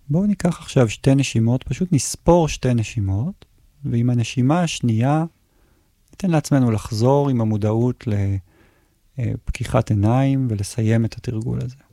בואו ניקח עכשיו 2 נשימות, פשוט נספור 2 נשימות, ועם הנשימה השנייה ניתן לעצמנו לחזור עם המודעות לפקיחת עיניים ולסיים את התרגול הזה.